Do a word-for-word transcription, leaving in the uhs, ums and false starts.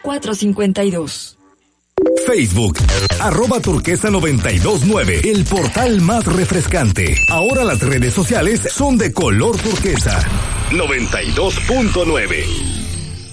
cuatro cinco dos. Facebook, arroba turquesa noventa y dos nueve, el portal más refrescante. Ahora las redes sociales son de color turquesa. noventa y dos punto nueve.